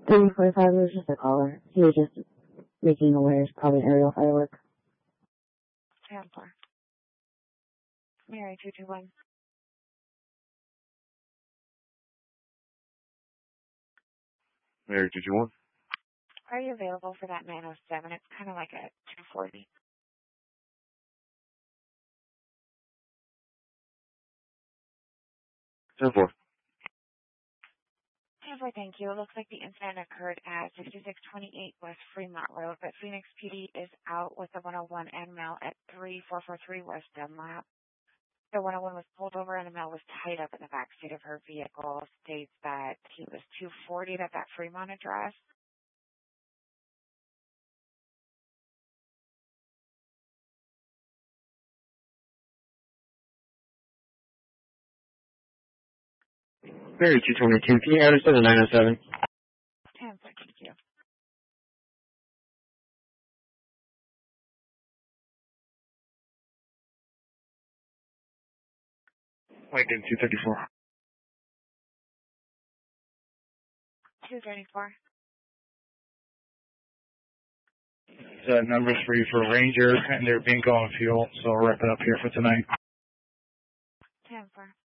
345 was just a caller. He was just making aware it's probably an aerial firework. 10-4. Mary 221. Mary 221. Are you available for that 907? It's kind of like a 240. 10-4. 10-4, thank you. It looks like the incident occurred at 6628 West Fremont Road, but Phoenix PD is out with the 101 and mail at 3443 West Dunlap. The 101 was pulled over and the mail was tied up in the back seat of her vehicle. States that he was 240 at that Fremont address. Mary 222. Can you add us to the 907? 10-4, thank you. Lincoln 234. 234. The numbers for you for Ranger and their bingo and fuel, so we'll wrap it up here for tonight. 10-4.